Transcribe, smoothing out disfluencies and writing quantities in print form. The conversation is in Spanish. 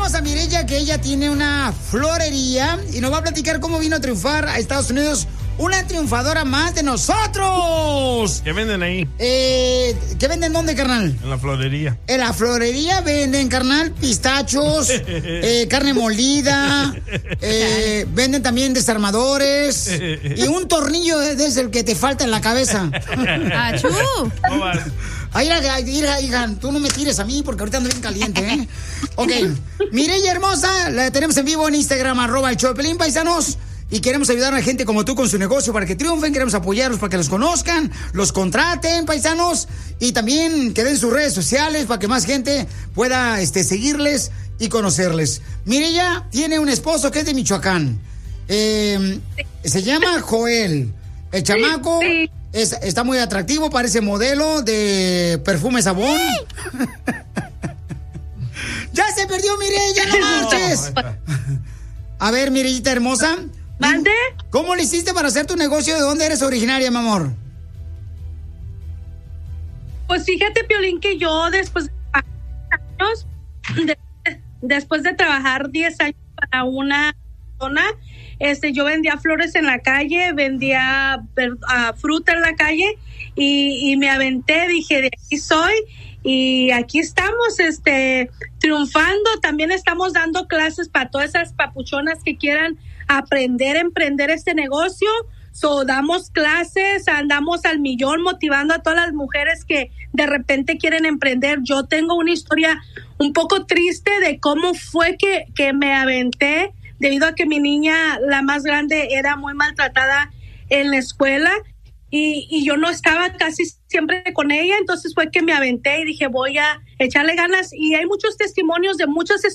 tenemos a Mireya, que ella tiene una florería y nos va a platicar cómo vino a triunfar a Estados Unidos. Una triunfadora más de nosotros. ¿Qué venden ahí? ¿Qué venden dónde, carnal? En la florería. En la florería venden, carnal, pistachos, carne molida, venden también desarmadores y un tornillo desde el que te falta en la cabeza. ¡Achú! Ay, hija, tú no me tires a mí porque ahorita ando bien caliente, ¿eh? Ok, Mireya hermosa, la tenemos en vivo en Instagram, @el show de Piolín, paisanos. Y queremos ayudar a la gente como tú con su negocio para que triunfen. Queremos apoyarlos para que los conozcan, los contraten, paisanos. Y también que den sus redes sociales para que más gente pueda seguirles y conocerles. Mireya tiene un esposo que es de Michoacán. Se llama Joel. El chamaco está muy atractivo, parece modelo de perfume Sabón. ¡Ya se perdió Mireya, no marches! A ver, Mireyita hermosa. ¿Mande? ¿Cómo le hiciste para hacer tu negocio? ¿De dónde eres originaria, mi amor? Pues fíjate, Piolín, que yo después de trabajar 10 años para una zona, yo vendía flores en la calle, vendía fruta en la calle y me aventé, dije, de aquí soy. Y aquí estamos, triunfando. También estamos dando clases para todas esas papuchonas que quieran aprender a emprender este negocio. Damos clases, andamos al millón motivando a todas las mujeres que de repente quieren emprender. Yo tengo una historia un poco triste de cómo fue que me aventé debido a que mi niña, la más grande, era muy maltratada en la escuela. Y yo no estaba casi siempre con ella, entonces fue que me aventé y dije, voy a echarle ganas. Y hay muchos testimonios de muchas